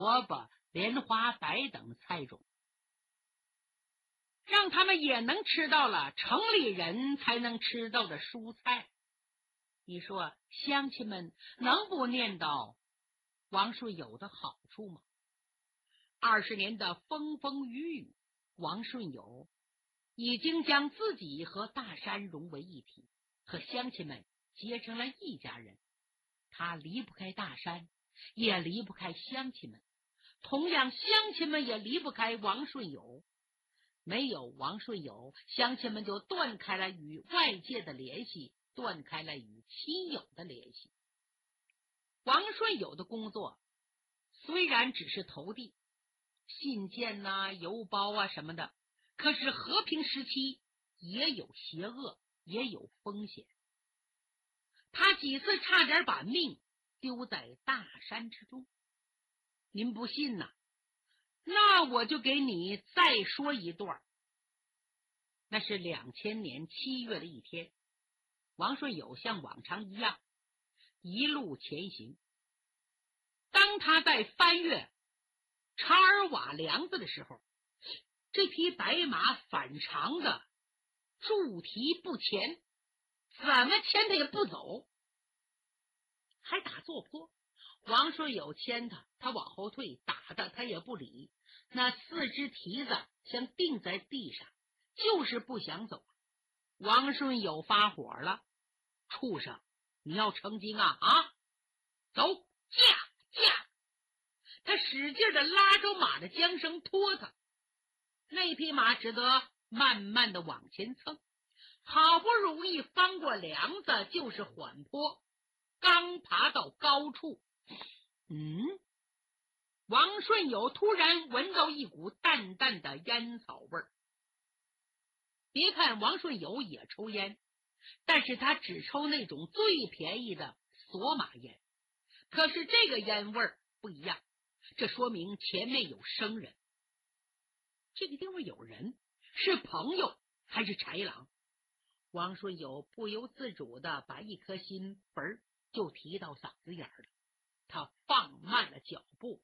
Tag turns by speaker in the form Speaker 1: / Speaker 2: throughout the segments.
Speaker 1: 萝卜、莲花白等菜种，让他们也能吃到了城里人才能吃到的蔬菜。你说乡亲们能不念叨王顺友的好处吗？20年的风风雨雨，王顺友已经将自己和大山融为一体，和乡亲们结成了一家人。他离不开大山，也离不开乡亲们，同样乡亲们也离不开王顺友。没有王顺友，乡亲们就断开了与外界的联系，断开了与亲友的联系。王顺友的工作虽然只是投递信件邮包什么的，可是和平时期也有邪恶，也有风险。他几次差点把命丢在大山之中。您不信那我就给你再说一段。那是2000年7月的一天，王顺友像往常一样一路前行。当他在翻越查尔瓦梁子的时候，这匹白马反常的驻蹄不前，怎么牵他也不走，还打坐坡。王顺友牵他，他往后退，打他他也不理，那4只蹄子像钉在地上，就是不想走。王顺友发火了，畜生，你要成精走，驾！他使劲的拉着马的缰绳拖他，那匹马只得慢慢的往前蹭，好不容易翻过梁子，就是缓坡。刚爬到高处，王顺友突然闻到一股淡淡的烟草味儿。别看王顺友也抽烟，但是他只抽那种最便宜的索马烟。可是这个烟味儿不一样，这说明前面有生人。这个地方有人，是朋友还是豺狼？王顺友不由自主的把一颗心就提到嗓子眼了。他放慢了脚步，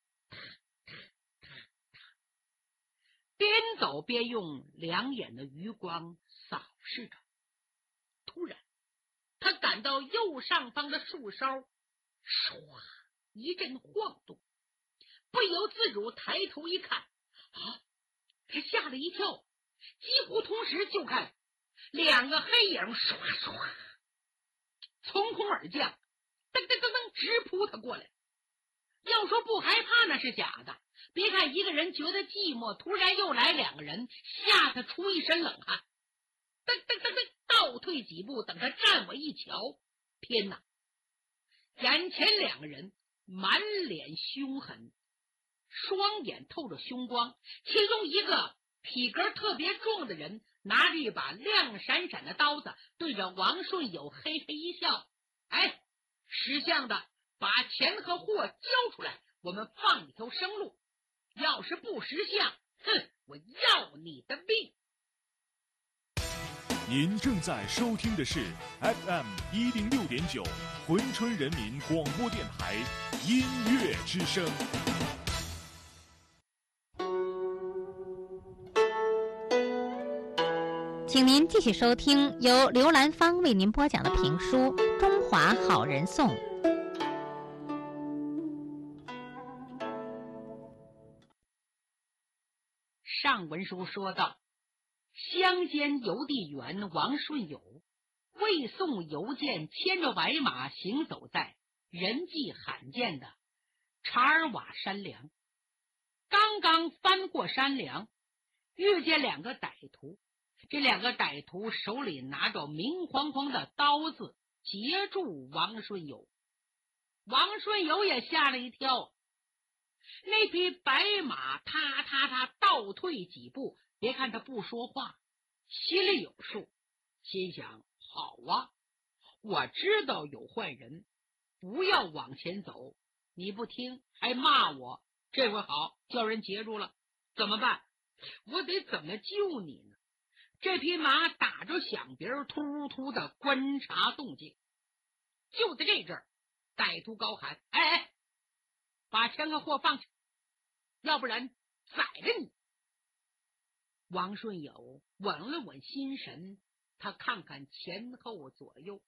Speaker 1: 边走边用两眼的余光扫视着。突然他感到右上方的树梢唰一阵晃动，不由自主抬头一看，他吓了一跳，几乎同时就看2个黑影唰唰从空而降，噔噔噔噔直扑他过来。要说不害怕那是假的，别看一个人觉得寂寞，突然又来2个人，吓他出一身冷汗。噔噔噔噔倒退几步，等他站稳一瞧，天哪，眼前2个人满脸凶狠，双眼透着凶光，其中一个体格特别壮的人拿着一把亮闪闪的刀子，对着王顺友嘿嘿一笑，识相的把钱和货交出来，我们放你条生路，要是不识相，我要你的命。
Speaker 2: 您正在收听的是 FM 106.9珲春人民广播电台音乐之声。
Speaker 3: 请您继续收听由刘兰芳为您播讲的评书《中华好人颂》。
Speaker 1: 上文书说到，乡间邮递员王顺友为送邮件，牵着白马行走在人迹罕见的查尔瓦山梁。刚刚翻过山梁，遇见2个歹徒，这2个歹徒手里拿着明晃晃的刀子，截住王顺友。王顺友也吓了一跳，那匹白马他倒退几步，别看他不说话，心里有数，心想好我知道有坏人，不要往前走，你不听还骂我，这回好，叫人截住了，怎么办？我得怎么救你呢？这匹马打着响鼻，突突的观察动静。就在这阵儿，歹徒高喊：把枪和货放下， 要不然宰了你。王顺友稳了稳心神，他看看前后左右，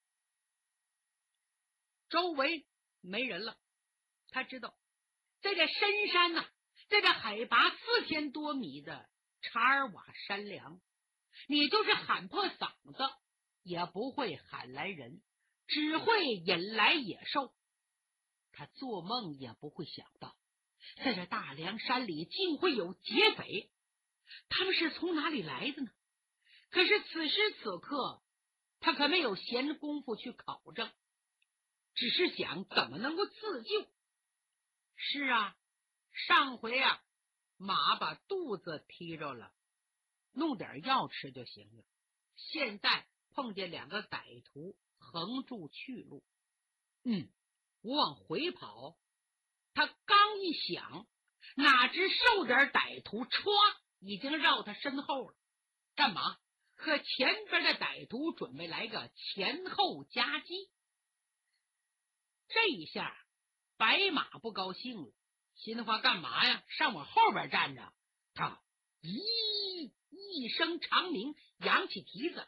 Speaker 1: 周围没人了。他知道在这深山呐，在这海拔4000多米的查尔瓦山梁，你就是喊破嗓子也不会喊来人，只会引来野兽。他做梦也不会想到，在这大凉山里竟会有劫匪，他们是从哪里来的呢？可是此时此刻他可没有闲工夫去考证，只是想怎么能够自救。是啊，上回啊马把肚子踢着了，弄点药吃就行了。现在碰见2个歹徒横住去路，我往回跑。他刚一想，哪知瘦点歹徒歘已经绕他身后了。干嘛？和前边的歹徒准备来个前后夹击。这一下白马不高兴了，心话干嘛呀？上我后边站着。他一声长鸣，扬起蹄子，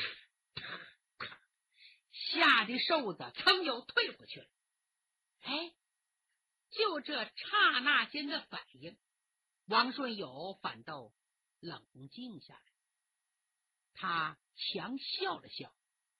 Speaker 1: 吓得瘦子噌又退回去了。就这刹那间的反应，王顺友反倒冷静下来。他强笑了笑，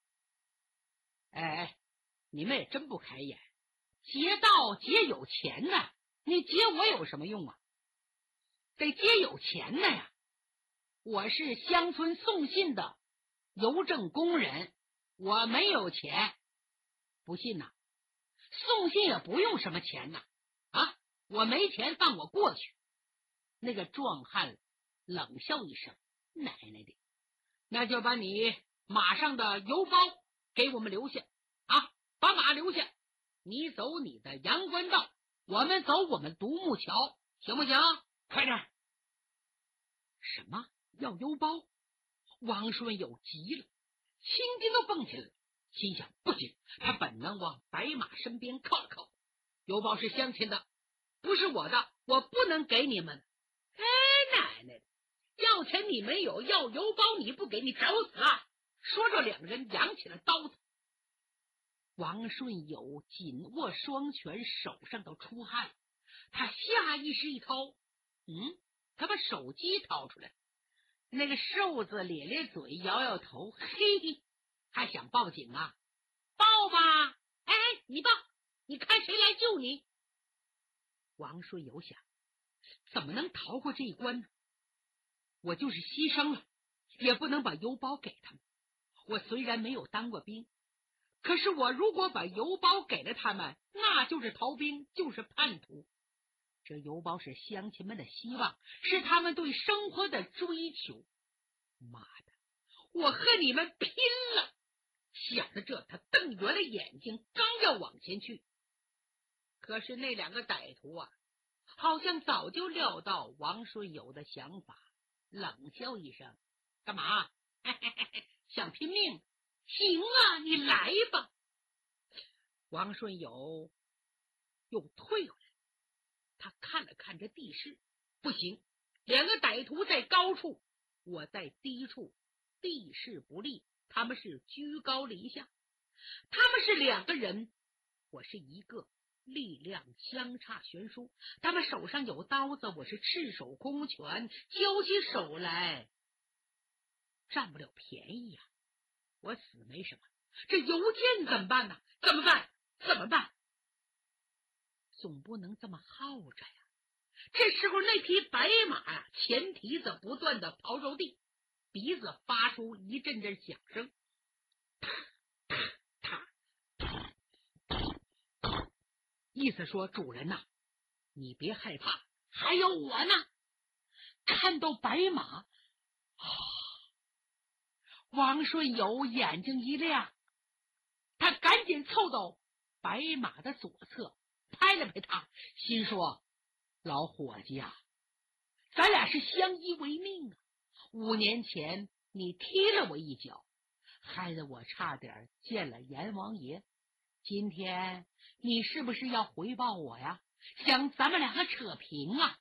Speaker 1: 你们也真不开眼，劫道劫有钱的，你劫我有什么用啊？得劫有钱的呀！我是乡村送信的邮政工人，我没有钱。不信呐，送信也不用什么钱呐。我没钱，放我过去。那个壮汉冷笑一声，奶奶的，那就把你马上的邮包给我们留下把马留下，你走你的阳关道，我们走我们独木桥，行不行？快点！什么要邮包？王顺友急了，青筋都蹦起来了，心想不行，他本能往白马身边靠了靠。邮包是乡亲的，不是我的，我不能给你们。奶奶的，要钱你没有，要邮包你不给，你找死啊！说着2人扬起了刀子。王顺友紧握双拳，手上都出汗，他下意识一掏，他把手机掏出来。那个瘦子咧咧嘴，摇摇头，嘿，还想报警啊？报吧！你报，你看谁来救你？王顺友想，怎么能逃过这一关呢？我就是牺牲了，也不能把邮包给他们。我虽然没有当过兵，可是我如果把邮包给了他们，那就是逃兵，就是叛徒。这邮包是乡亲们的希望，是他们对生活的追求。妈的，我和你们拼了！想到这，他瞪圆了眼睛，刚要往前去，可是那2个歹徒啊，好像早就料到王顺友的想法，冷笑一声：干嘛？想拼命？行啊，你来吧。王顺友又退回来，他看了看这地势，不行，2个歹徒在高处，我在低处，地势不利，他们是居高临下，他们是2个人，我是一个，力量相差悬殊。他们手上有刀子，我是赤手空拳，交起手来占不了便宜呀。我死没什么，这邮件怎么办呢？怎么办？总不能这么耗着呀。这时候那匹白马呀，前蹄子不断的刨着地，鼻子发出一阵阵响声，意思说主人呐，你别害怕，还有我呢。看到白马王顺友眼睛一亮，他赶紧凑到白马的左侧，拍了拍他，心说老伙计啊，咱俩是相依为命啊！5年前你踢了我一脚，害得我差点见了阎王爷。今天你是不是要回报我呀？想咱们2个扯平啊？